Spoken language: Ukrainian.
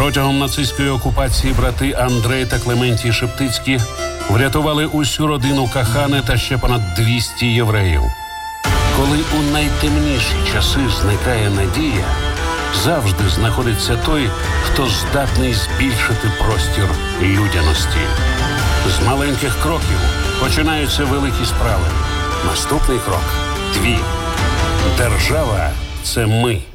Протягом нацистської окупації брати Андрей та Клементій Шептицькі врятували усю родину Кахани та ще понад 200 євреїв. Коли у найтемніші часи зникає надія, завжди знаходиться той, хто здатний збільшити простір людяності. З маленьких кроків починаються великі справи. Наступний крок – твій. Держава – це ми.